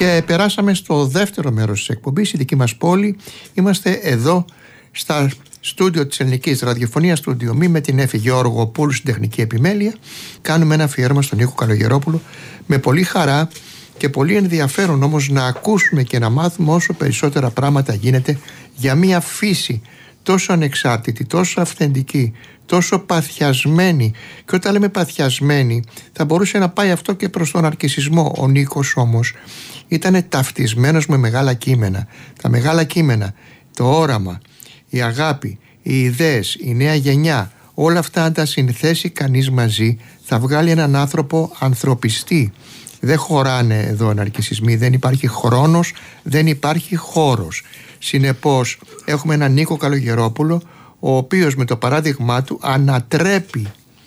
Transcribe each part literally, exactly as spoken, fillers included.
Και περάσαμε στο δεύτερο μέρος της εκπομπής, η δική μας πόλη. Είμαστε εδώ στα στούντιο της Ελληνικής Ραδιοφωνίας, στούντιο Μη, με την Έφη Γεωργοπούλου στην τεχνική επιμέλεια. Κάνουμε ένα αφιέρωμα στον Νίκο Καλογερόπουλο με πολύ χαρά και πολύ ενδιαφέρον όμως να ακούσουμε και να μάθουμε όσο περισσότερα πράγματα γίνεται για μια φύση τόσο ανεξάρτητη, τόσο αυθεντική, τόσο παθιασμένη. Και όταν λέμε παθιασμένη, θα μπορούσε να πάει αυτό και προς τον αρκισισμό. Ο Νίκος όμως ήταν ταυτισμένος με μεγάλα κείμενα. Τα μεγάλα κείμενα, το όραμα, η αγάπη, οι ιδέες, η νέα γενιά, όλα αυτά αν τα συνθέσει κανείς μαζί, θα βγάλει έναν άνθρωπο ανθρωπιστή. Δεν χωράνε εδώ ναρκισσισμοί, δεν υπάρχει χρόνος, δεν υπάρχει χώρος. Συνεπώς έχουμε έναν Νίκο Καλογερόπουλο, ο οποίος με το παράδειγμά του ανατρέπει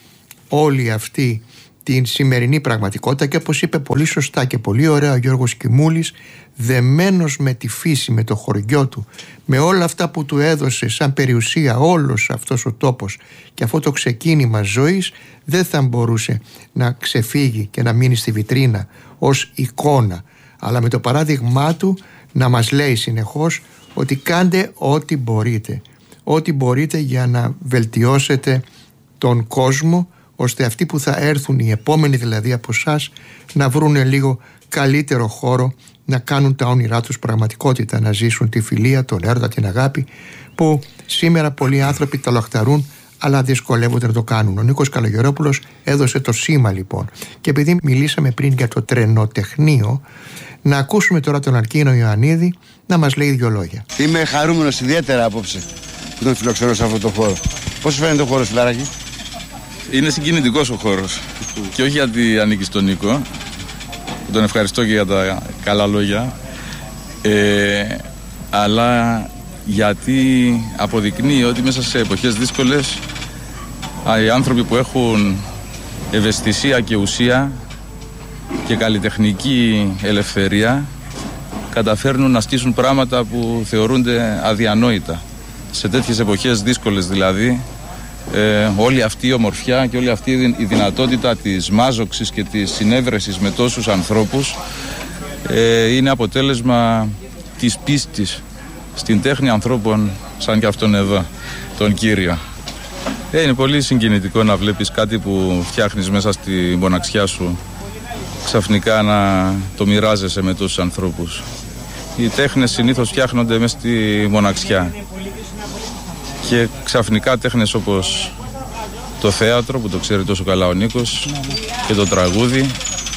όλη αυτή την σημερινή πραγματικότητα και, όπως είπε πολύ σωστά και πολύ ωραία ο Γιώργος Κιμούλης, δεμένος με τη φύση, με το χωριό του, με όλα αυτά που του έδωσε σαν περιουσία όλος αυτός ο τόπος και αυτό το ξεκίνημα ζωής, δεν θα μπορούσε να ξεφύγει και να μείνει στη βιτρίνα ως εικόνα, αλλά με το παράδειγμά του να μας λέει συνεχώς ότι κάντε ό,τι μπορείτε, ό,τι μπορείτε για να βελτιώσετε τον κόσμο, ώστε αυτοί που θα έρθουν, οι επόμενοι δηλαδή από εσάς, να βρούνε λίγο καλύτερο χώρο, να κάνουν τα όνειρά τους πραγματικότητα, να ζήσουν τη φιλία, τον έρωτα, την αγάπη, που σήμερα πολλοί άνθρωποι τα λαχταρούν, αλλά δυσκολεύονται να το κάνουν. Ο Νίκος Καλογερόπουλος έδωσε το σήμα λοιπόν. Και επειδή μιλήσαμε πριν για το τρενοτεχνείο, να ακούσουμε τώρα τον Αρκίνο Ιωαννίδη να μας λέει δύο λόγια. Είμαι χαρούμενος ιδιαίτερα απόψε που τον φιλοξενώ σε αυτό το χώρο. Πώς φαίνεται ο χώρος, φιλαράκι? Είναι συγκινητικός ο χώρος. Και όχι γιατί ανήκει στον Νίκο, που τον ευχαριστώ και για τα καλά λόγια, ε, αλλά γιατί αποδεικνύει ότι μέσα σε εποχές δύσκολες οι άνθρωποι που έχουν ευαισθησία και ουσία και καλλιτεχνική ελευθερία καταφέρνουν να στήσουν πράγματα που θεωρούνται αδιανόητα. Σε τέτοιες εποχές δύσκολες δηλαδή, ε, όλη αυτή η ομορφιά και όλη αυτή η δυνατότητα της μάζοξης και της συνέβρεσης με τόσους ανθρώπους ε, είναι αποτέλεσμα της πίστης στην τέχνη ανθρώπων σαν και αυτόν εδώ, τον Κύριο. Ε, είναι πολύ συγκινητικό να βλέπεις κάτι που φτιάχνεις μέσα στη μοναξιά σου, ξαφνικά να το μοιράζεσαι με τόσους ανθρώπους. Οι τέχνες συνήθως φτιάχνονται μέσα στη μοναξιά και ξαφνικά τέχνες όπως το θέατρο, που το ξέρει τόσο καλά ο Νίκος, και το τραγούδι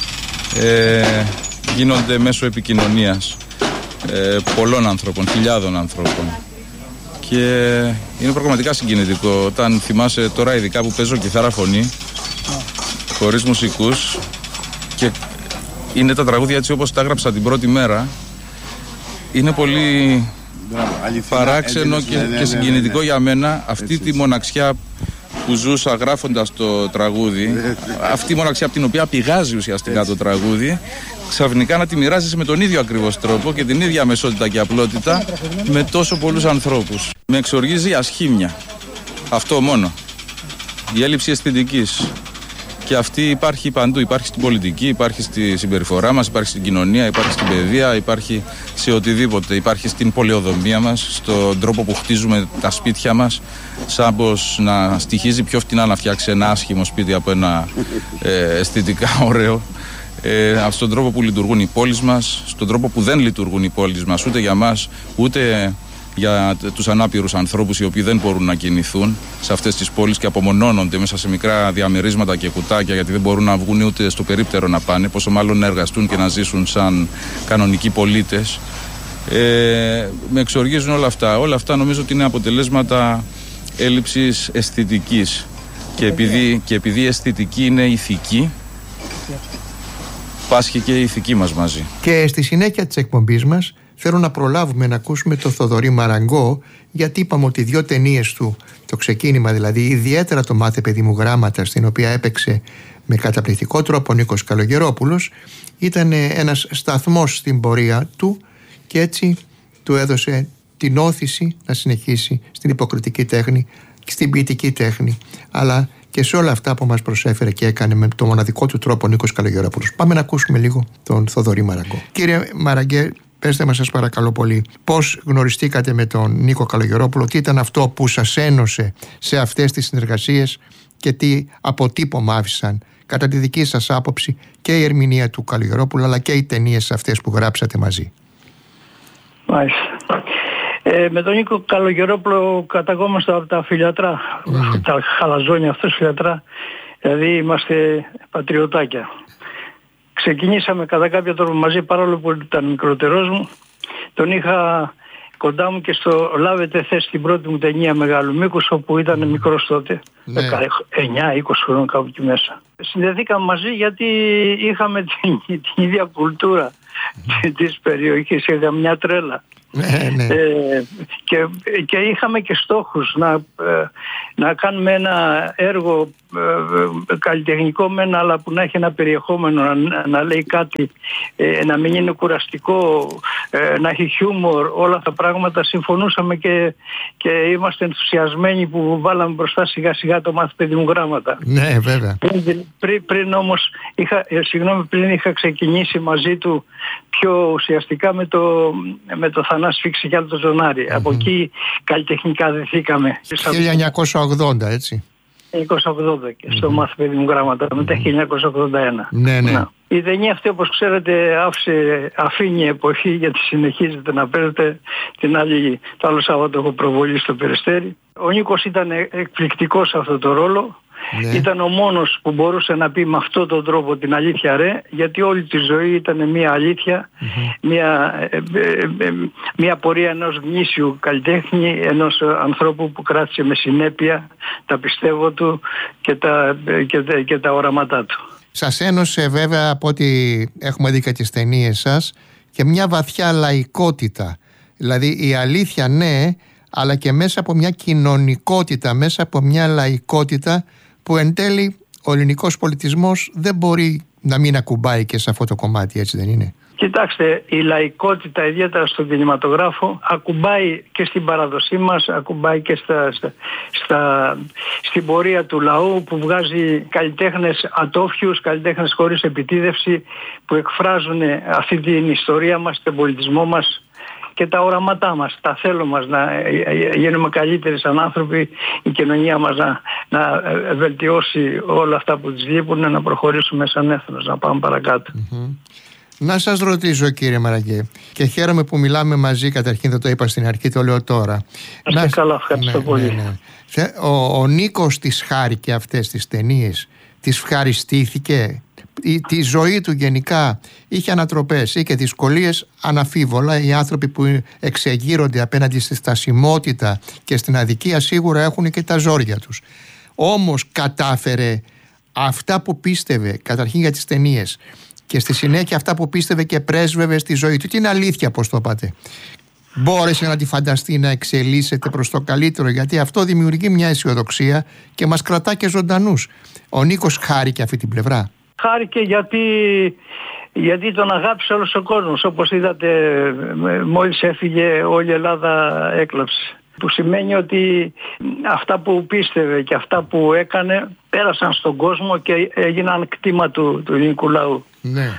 ε, γίνονται μέσω επικοινωνίας ε, πολλών ανθρώπων, χιλιάδων ανθρώπων, και είναι πραγματικά συγκινητικό όταν θυμάσαι τώρα, ειδικά που παίζω κιθάρα φωνή χωρίς μουσικούς, και είναι τα τραγούδια έτσι όπως τα έγραψα την πρώτη μέρα. Είναι πολύ παράξενο και, και συγκινητικό, ναι, ναι, ναι, για μένα αυτή έτσι, τη μοναξιά που ζούσα γράφοντας το τραγούδι, αυτή η μοναξιά από την οποία πηγάζει ουσιαστικά έτσι το τραγούδι, ξαφνικά να τη μοιράζεσαι με τον ίδιο ακριβώς τρόπο και την ίδια αμεσότητα και απλότητα με τόσο πολλούς ανθρώπους. Με εξοργίζει η ασχήμια. Αυτό μόνο. Η έλλειψη αισθητικής. Και αυτή υπάρχει παντού. Υπάρχει στην πολιτική, υπάρχει στη συμπεριφορά μας, υπάρχει στην κοινωνία, υπάρχει στην παιδεία, υπάρχει σε οτιδήποτε. Υπάρχει στην πολεοδομία μας, στον τρόπο που χτίζουμε τα σπίτια μας, σαν πως να στοιχίζει πιο φτηνά να φτιάξει ένα άσχημο σπίτι από ένα ε, αισθητικά ωραίο. Ε, στον τρόπο που λειτουργούν οι πόλεις μας, στον τρόπο που δεν λειτουργούν οι πόλεις μας, ούτε για μας, ούτε για τους ανάπηρους ανθρώπους οι οποίοι δεν μπορούν να κινηθούν σε αυτές τις πόλεις και απομονώνονται μέσα σε μικρά διαμερίσματα και κουτάκια, γιατί δεν μπορούν να βγουν ούτε στο περίπτερο να πάνε, πόσο μάλλον να εργαστούν και να ζήσουν σαν κανονικοί πολίτες. Ε, με εξοργίζουν όλα αυτά. Όλα αυτά νομίζω ότι είναι αποτελέσματα έλλειψης αισθητικής, και επειδή, και επειδή η αισθητική είναι ηθική, πάσχει και η ηθική μας μαζί. Και στη συνέχεια της εκπομπής μας θέλω να προλάβουμε να ακούσουμε το Θοδωρή Μαραγκό, γιατί είπαμε ότι δύο ταινίες του, το ξεκίνημα δηλαδή, ιδιαίτερα το «Μάθε παιδί μου γράμματα», στην οποία έπαιξε με καταπληκτικό τρόπο ο Νίκος Καλογερόπουλος, ήταν ένας σταθμός στην πορεία του και έτσι του έδωσε την όθηση να συνεχίσει στην υποκριτική τέχνη, στην ποιητική τέχνη, αλλά και σε όλα αυτά που μας προσέφερε και έκανε με το μοναδικό του τρόπο ο Νίκος Καλογερόπουλος. Πάμε να ακούσουμε λίγο τον Θοδωρή Μαραγκό. Κύριε Μαραγκέ, πέστε μας σας παρακαλώ πολύ, πώς γνωριστήκατε με τον Νίκο Καλογερόπουλο, τι ήταν αυτό που σας ένωσε σε αυτές τις συνεργασίες και τι αποτύπωμα άφησαν κατά τη δική σας άποψη και η ερμηνεία του Καλογερόπουλου αλλά και οι ταινίες αυτές που γράψατε μαζί. Μάλιστα. Ε, με τον Νίκο Καλογερόπουλο καταγόμαστε από τα φιλιατρά, mm. τα χαλαζόνια αυτούς φιλιατρά, δηλαδή είμαστε πατριωτάκια. Ξεκινήσαμε κατά κάποιο τρόπο μαζί, παρόλο που ήταν μικρότερός μου. Τον είχα κοντά μου και στο «Λάβετε θέση» την πρώτη μου ταινία μεγάλου μήκους, όπου ήταν μικρός τότε, ναι. εννιά είκοσι χρόνων κάπου εκεί μέσα. Συνδεθήκαμε μαζί γιατί είχαμε την, την ίδια κουλτούρα mm. της περιοχής, είχαμε μια τρέλα. Ναι, ναι. Ε, και, και είχαμε και στόχους να, ε, να κάνουμε ένα έργο ε, καλλιτεχνικό μεν, αλλά που να έχει ένα περιεχόμενο, να, να λέει κάτι, ε, να μην είναι κουραστικό, ε, να έχει χιούμορ, όλα αυτά τα πράγματα. Συμφωνούσαμε και, και είμαστε ενθουσιασμένοι που βάλαμε μπροστά σιγά σιγά το «Μάθε παιδί μου γράμματα». Ναι, βέβαια. Πριν, πριν, πριν όμως είχα, ε, συγγνώμη, πριν είχα ξεκινήσει μαζί του πιο ουσιαστικά με το, με το Θανάση Φίξη και άλλο το Ζωνάρι. Mm-hmm. Από εκεί καλλιτεχνικά δεθήκαμε. χίλια εννιακόσια ογδόντα, έτσι. χίλια εννιακόσια ογδόντα και στο mm-hmm. «Μάθε παιδί μου γράμματα», μετά χίλια εννιακόσια ογδόντα ένα. Ναι, ναι. Να. Η ταινία αυτή, όπως ξέρετε, άφησε, αφήνει εποχή, γιατί συνεχίζεται να παίζεται. Την άλλη, το άλλο Σάββατο έχω προβολή στο Περιστέρι. Ο Νίκος ήταν εκπληκτικός σε αυτό το ρόλο. Ναι. Ήταν ο μόνος που μπορούσε να πει με αυτόν τον τρόπο την αλήθεια ρε, γιατί όλη τη ζωή ήταν μια αλήθεια, mm-hmm. μια, ε, ε, ε, μια πορεία ενός γνήσιου καλλιτέχνη, ενός ανθρώπου που κράτησε με συνέπεια τα πιστεύω του και τα, και, και, και τα οραματά του. Σας ένωσε βέβαια, από ό,τι έχουμε δει και τις ταινίες σας, και μια βαθιά λαϊκότητα. Δηλαδή η αλήθεια ναι, αλλά και μέσα από μια κοινωνικότητα, μέσα από μια λαϊκότητα που εν τέλει ο ελληνικός πολιτισμός δεν μπορεί να μην ακουμπάει και σε αυτό το κομμάτι, έτσι δεν είναι? Κοιτάξτε, η λαϊκότητα ιδιαίτερα στον κινηματογράφο ακουμπάει και στην παραδοσή μας, ακουμπάει και στα, στα, στα, στην πορεία του λαού που βγάζει καλλιτέχνες ατόφιους, καλλιτέχνες χωρίς επιτίδευση που εκφράζουν αυτή την ιστορία μας, τον πολιτισμό μας και τα οραματά μας, τα θέλω μας να γίνουμε καλύτεροι σαν άνθρωποι, η κοινωνία μας να, να βελτιώσει όλα αυτά που τις λείπουν, να προχωρήσουμε σαν έθνος, να πάμε παρακάτω. Mm-hmm. Να σας ρωτήσω, κύριε Μαραγκέ, και χαίρομαι που μιλάμε μαζί, καταρχήν δεν το είπα στην αρχή, το λέω τώρα. Είστε να... καλά, ευχαριστώ ναι, πολύ. Ναι, ναι. Ο, ο Νίκος τις χάρηκε αυτές τις ταινίες, τις ευχαριστήθηκε? Η, τη ζωή του γενικά είχε ανατροπές, είχε δυσκολίες αναφίβολα. Οι άνθρωποι που εξεγείρονται απέναντι στη στασιμότητα και στην αδικία σίγουρα έχουν και τα ζόρια τους. Όμως κατάφερε αυτά που πίστευε καταρχήν για τις ταινίες και στη συνέχεια αυτά που πίστευε και πρέσβευε στη ζωή του. Τι είναι αλήθεια, πώς το είπατε. Μπόρεσε να τη φανταστεί να εξελίσσεται προς το καλύτερο, γιατί αυτό δημιουργεί μια αισιοδοξία και μας κρατά και ζωντανούς. Ο Νίκος χάρηκε αυτή την πλευρά? Χάρηκε γιατί, γιατί τον αγάπησε όλος ο κόσμος. Όπως είδατε, μόλις έφυγε όλη η Ελλάδα έκλαψε. Που σημαίνει ότι αυτά που πίστευε και αυτά που έκανε πέρασαν στον κόσμο και έγιναν κτήμα του, του ελληνικού λαού. Ναι.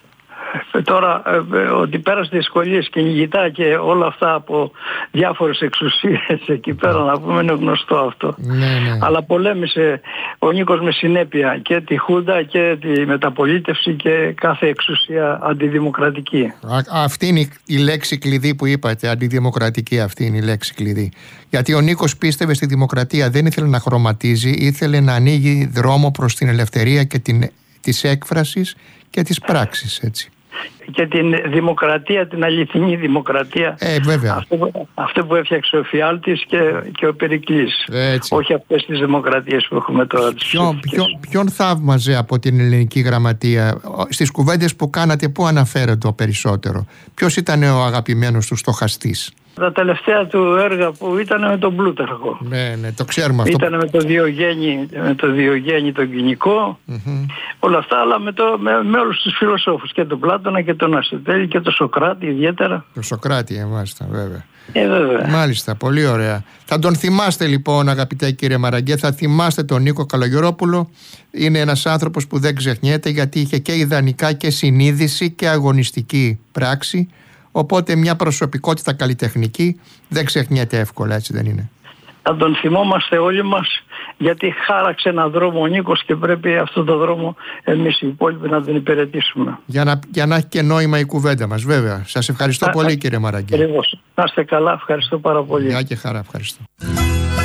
Τώρα ε, ότι πέρασε δυσκολίες κυνηγητά και όλα αυτά από διάφορες εξουσίες εκεί πέρα, να πούμε, είναι γνωστό αυτό. Ναι, ναι. Αλλά πολέμησε ο Νίκος με συνέπεια και τη Χούντα και τη μεταπολίτευση και κάθε εξουσία αντιδημοκρατική. Α, αυτή είναι η λέξη κλειδί που είπατε, αντιδημοκρατική, αυτή είναι η λέξη κλειδί. Γιατί ο Νίκος πίστευε στη δημοκρατία, δεν ήθελε να χρωματίζει, ήθελε να ανοίγει δρόμο προς την ελευθερία και την, της έκφρασης και της πράξης, έτσι. Και την δημοκρατία, την αληθινή δημοκρατία. Ε, βέβαια. Αυτό, αυτό που έφτιαξε ο Φιάλτης και, και ο Περικλής. Έτσι. Όχι αυτές τις δημοκρατίες που έχουμε τώρα. Ποιον, ποιο, ποιον θαύμαζε από την ελληνική γραμματεία? Στις κουβέντες που κάνατε, πού αναφέρεται το περισσότερο? Ποιος ήταν ο αγαπημένος του στοχαστής? Τα τελευταία του έργα που ήταν με τον Πλούταρχο. Ναι, ναι, το ξέρουμε αυτό. Ήταν με το Διογέννη, με το Διογέννη τον κοινικό, mm-hmm. όλα αυτά, αλλά με, το, με, με όλους τους φιλοσόφους, και τον Πλάτωνα και τον Αριστοτέλη και τον Σοκράτη ιδιαίτερα. Το Σοκράτη, εμάστα, βέβαια. Ε, βέβαια. Μάλιστα, πολύ ωραία. Θα τον θυμάστε λοιπόν, αγαπητέ κύριε Μαραγκέ, θα θυμάστε τον Νίκο Καλογερόπουλο. Είναι ένας άνθρωπος που δεν ξεχνιέται, γιατί είχε και ιδανικά και συνείδηση και αγωνιστική πράξη. Οπότε μια προσωπικότητα καλλιτεχνική δεν ξεχνιέται εύκολα, έτσι δεν είναι? Θα τον θυμόμαστε όλοι μας, γιατί χάραξε έναν δρόμο ο Νίκος και πρέπει αυτόν τον δρόμο εμείς οι υπόλοιποι να τον υπηρετήσουμε. Για να, για να έχει και νόημα η κουβέντα μας, βέβαια. Σας ευχαριστώ α, πολύ α, κύριε Μαραγκέ. Ακριβώς. Να είστε καλά, ευχαριστώ πάρα πολύ. Γεια και χαρά, ευχαριστώ.